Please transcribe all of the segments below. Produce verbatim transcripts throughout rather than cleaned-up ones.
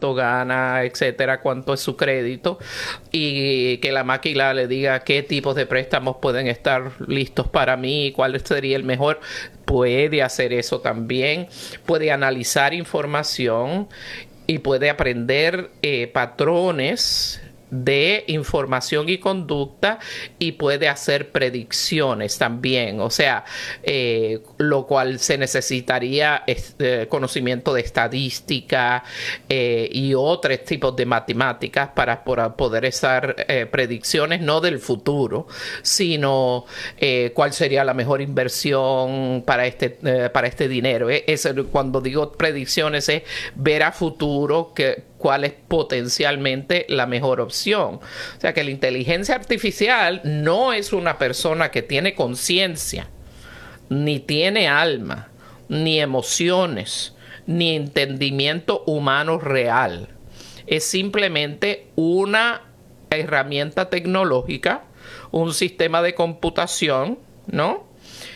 cuánto gana, etcétera, cuánto es su crédito, y que la máquina le diga qué tipos de préstamos pueden estar listos para mí, cuál sería el mejor. Puede hacer eso también, puede analizar información y puede aprender eh, patrones de información y conducta, y puede hacer predicciones también, o sea, eh, lo cual se necesitaría este, conocimiento de estadística eh, y otros tipos de matemáticas para, para poder hacer eh, predicciones no del futuro, sino eh, cuál sería la mejor inversión para este, eh, para este dinero. Es, cuando digo predicciones es ver a futuro que cuál es potencialmente la mejor opción. O sea que la inteligencia artificial no es una persona que tiene conciencia, ni tiene alma, ni emociones, ni entendimiento humano real. Es simplemente una herramienta tecnológica, un sistema de computación, ¿no?,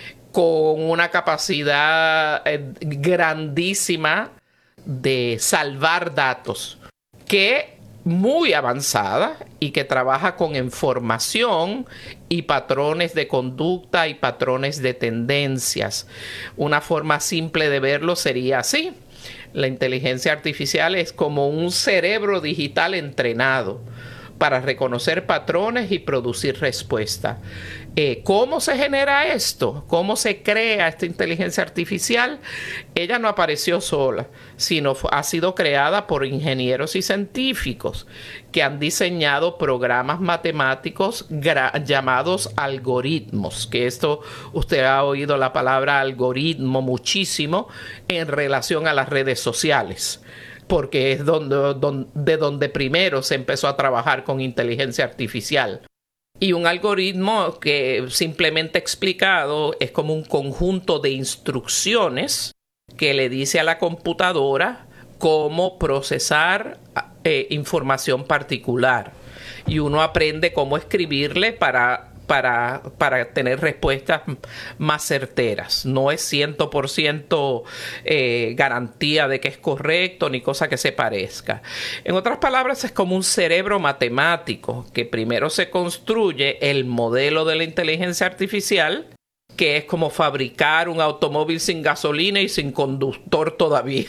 con una capacidad eh, grandísima de salvar datos, que muy avanzada y que trabaja con información y patrones de conducta y patrones de tendencias. Una forma simple de verlo sería así: la inteligencia artificial es como un cerebro digital entrenado para reconocer patrones y producir respuestas. Eh, ¿Cómo se genera esto? ¿Cómo se crea esta inteligencia artificial? Ella no apareció sola, sino ha sido creada por ingenieros y científicos que han diseñado programas matemáticos llamados algoritmos, que esto usted ha oído la palabra algoritmo muchísimo en relación a las redes sociales, porque es donde, donde, de donde primero se empezó a trabajar con inteligencia artificial. Y un algoritmo, que simplemente explicado es como un conjunto de instrucciones que le dice a la computadora cómo procesar eh, información particular. Y uno aprende cómo escribirle para... Para, para tener respuestas más certeras. No es cien por ciento eh, garantía de que es correcto ni cosa que se parezca. En otras palabras, es como un cerebro matemático que primero se construye el modelo de la inteligencia artificial, que es como fabricar un automóvil sin gasolina y sin conductor todavía.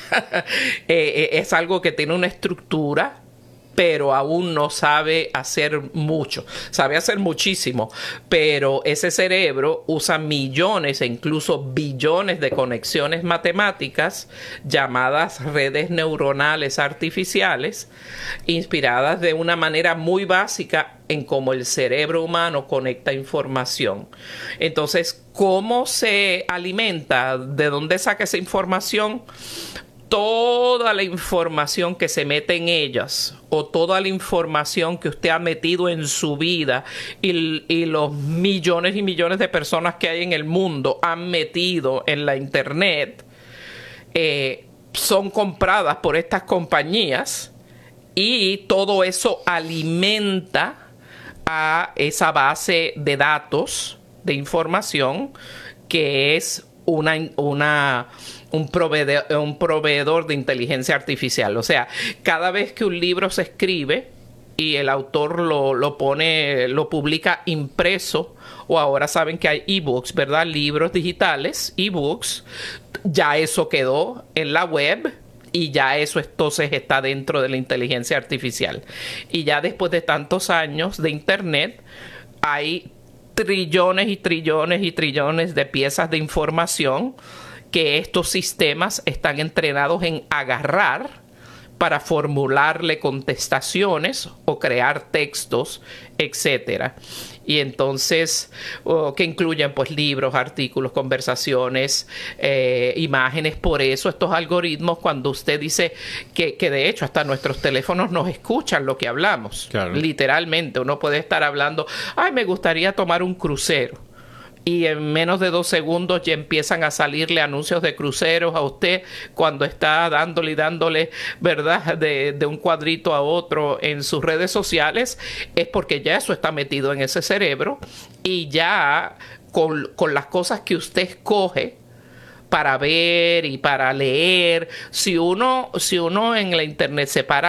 eh, es algo que tiene una estructura, pero aún no sabe hacer mucho. Sabe hacer muchísimo, pero ese cerebro usa millones e incluso billones de conexiones matemáticas llamadas redes neuronales artificiales, inspiradas de una manera muy básica en cómo el cerebro humano conecta información. Entonces, ¿cómo se alimenta? ¿De dónde saca esa información? Toda la información que se mete en ellas, o toda la información que usted ha metido en su vida, y, y los millones y millones de personas que hay en el mundo han metido en la internet, eh, son compradas por estas compañías, y todo eso alimenta a esa base de datos, de información, que es una... una Un proveedor, un proveedor de inteligencia artificial. O sea, cada vez que un libro se escribe y el autor lo, lo pone, lo publica impreso, o ahora saben que hay ebooks, ¿verdad? Libros digitales, ebooks, ya eso quedó en la web, y ya eso entonces está dentro de la inteligencia artificial. Y ya después de tantos años de internet, hay trillones y trillones y trillones de piezas de información que estos sistemas están entrenados en agarrar para formularle contestaciones o crear textos, etcétera. Y entonces, oh, que incluyen pues libros, artículos, conversaciones, eh, imágenes. Por eso estos algoritmos, cuando usted dice que, que de hecho hasta nuestros teléfonos nos escuchan lo que hablamos. Claro. Literalmente, uno puede estar hablando, ay, me gustaría tomar un crucero, y en menos de dos segundos ya empiezan a salirle anuncios de cruceros a usted cuando está dándole y dándole, ¿verdad?, de, de un cuadrito a otro en sus redes sociales. Es porque ya eso está metido en ese cerebro, y ya con, con las cosas que usted escoge para ver y para leer, si uno, si uno en la internet se para